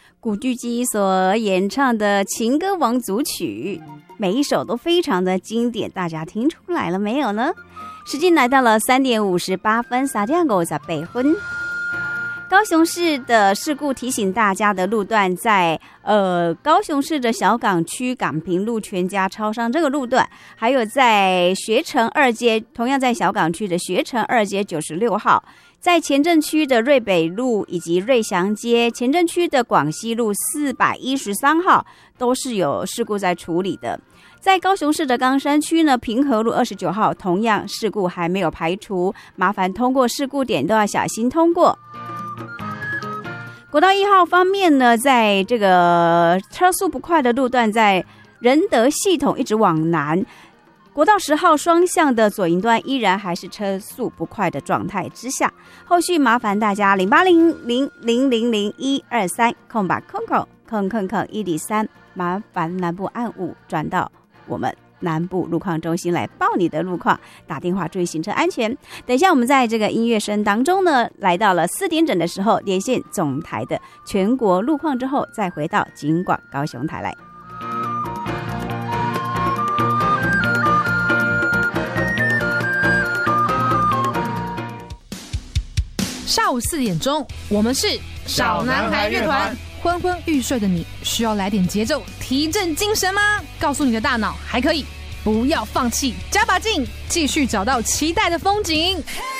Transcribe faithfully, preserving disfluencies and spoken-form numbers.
古巨基所演唱的情歌王组曲，每一首都非常的经典，大家听出来了没有呢？时间来到了三点五十八分，三点五十八分。高雄市的事故提醒大家的路段在呃高雄市的小港区港平路全家超商这个路段，还有在学城二街，同样在小港区的学城二街九十六号，在前镇区的瑞北路以及瑞祥街，前镇区的广西路四百一十三号都是有事故在处理的。在高雄市的冈山区呢，平和路二十九号同样事故还没有排除，麻烦通过事故点都要小心通过。国道一号方面呢，在这个车速不快的路段，在仁德系统一直往南，国道十号双向的左营段依然还是车速不快的状态之下，后续麻烦大家零八零零零零零一二三空吧空空空空空一零三，麻烦南部按五转到我们南部路况中心来报你的路况，打电话注意行车安全。等一下我们在这个音乐声当中呢，来到了四点整的时候，连线总台的全国路况之后，再回到警广高雄台来。 下午四点钟，我们是小男孩乐团。 昏昏欲睡的你，需要来点节奏提振精神吗？告诉你的大脑还可以，不要放弃，加把劲，继续找到期待的风景。